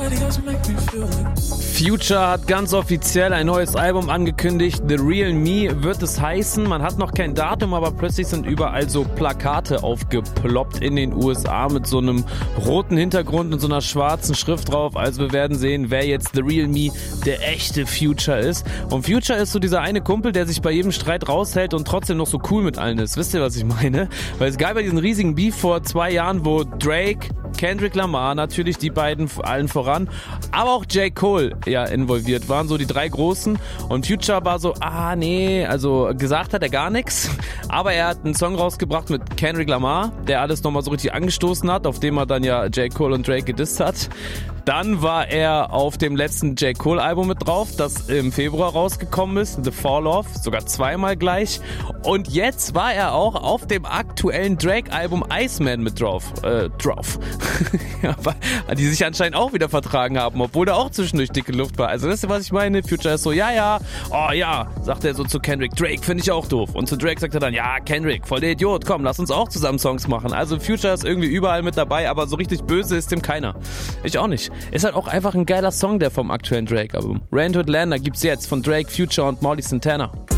Future hat ganz offiziell ein neues Album angekündigt. The Real Me wird es heißen. Man hat noch kein Datum, aber plötzlich sind überall so Plakate aufgeploppt in den USA mit so einem roten Hintergrund und so einer schwarzen Schrift drauf. Also wir werden sehen, wer jetzt The Real Me, der echte Future ist. Und Future ist so dieser eine Kumpel, der sich bei jedem Streit raushält und trotzdem noch so cool mit allen ist. Wisst ihr, was ich meine? Weil es gab ja diesen riesigen Beef vor 2 Jahren, wo Drake, Kendrick Lamar, natürlich die beiden allen voran, aber auch J. Cole ja involviert waren, so die 3 Großen. Und Future war so, also gesagt hat er gar nichts, aber er hat einen Song rausgebracht mit Kendrick Lamar, der alles nochmal so richtig angestoßen hat, auf dem er dann ja J. Cole und Drake gedisst hat. Dann war er auf dem letzten J. Cole Album mit drauf, das im Februar rausgekommen ist, The Fall Off, sogar 2-mal gleich. Und jetzt war er auch auf dem aktuellen Drake Album Iceman mit drauf. Ja, die sich anscheinend auch wieder vertragen haben, obwohl da auch zwischendurch dicke Luft war. Also wisst ihr, was ich meine? Future ist so, sagt er so zu Kendrick, Drake finde ich auch doof. Und zu Drake sagt er dann, ja, Kendrick, voll der Idiot, komm, lass uns auch zusammen Songs machen. Also Future ist irgendwie überall mit dabei, aber so richtig böse ist dem keiner. Ich auch nicht. Ist halt auch einfach ein geiler Song, der vom aktuellen Drake-Album. Rain to Atlanta gibt's jetzt von Drake, Future und Molly Santana.